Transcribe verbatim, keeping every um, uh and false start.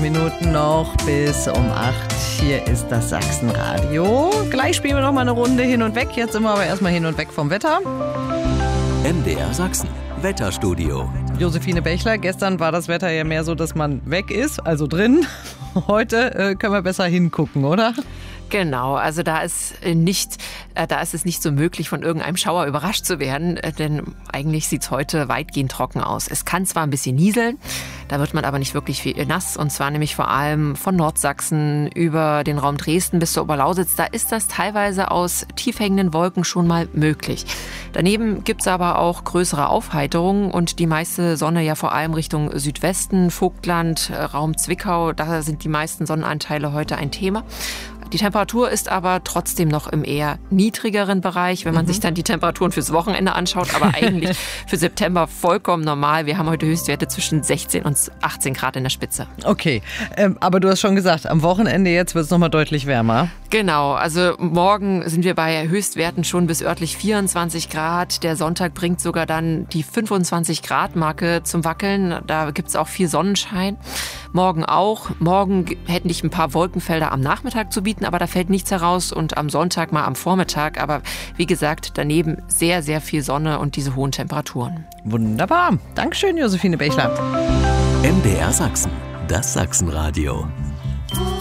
Minuten noch bis um acht. Hier ist das Sachsenradio. Gleich spielen wir noch mal eine Runde hin und weg. Jetzt sind wir aber erstmal hin und weg vom Wetter. M D R Sachsen, Wetterstudio. Josephine Bechler, gestern war das Wetter ja mehr so, dass man weg ist, also drin. Heute äh, können wir besser hingucken, oder? Genau, also da ist nicht, äh, da ist es nicht so möglich, von irgendeinem Schauer überrascht zu werden, äh, denn eigentlich sieht es heute weitgehend trocken aus. Es kann zwar ein bisschen nieseln, da wird man aber nicht wirklich viel nass, und zwar nämlich vor allem von Nordsachsen über den Raum Dresden bis zur Oberlausitz. Da ist das teilweise aus tief hängenden Wolken schon mal möglich. Daneben gibt es aber auch größere Aufheiterungen und die meiste Sonne ja vor allem Richtung Südwesten, Vogtland, äh, Raum Zwickau, da sind die meisten Sonnenanteile heute ein Thema. Die Temperatur ist aber trotzdem noch im eher niedrigeren Bereich, wenn man mhm. sich dann die Temperaturen fürs Wochenende anschaut, aber eigentlich für September vollkommen normal. Wir haben heute Höchstwerte zwischen sechzehn und achtzehn Grad in der Spitze. Okay, ähm, aber du hast schon gesagt, am Wochenende jetzt wird es nochmal deutlich wärmer. Genau, also morgen sind wir bei Höchstwerten schon bis örtlich vierundzwanzig Grad. Der Sonntag bringt sogar dann die fünfundzwanzig Grad Marke zum Wackeln. Da gibt es auch viel Sonnenschein. Morgen auch. Morgen hätten dich ein paar Wolkenfelder am Nachmittag zu bieten, aber da fällt nichts heraus, und am Sonntag mal am Vormittag. Aber wie gesagt, daneben sehr, sehr viel Sonne und diese hohen Temperaturen. Wunderbar. Dankeschön, Josephine Bechler. M D R Sachsen, das Sachsenradio.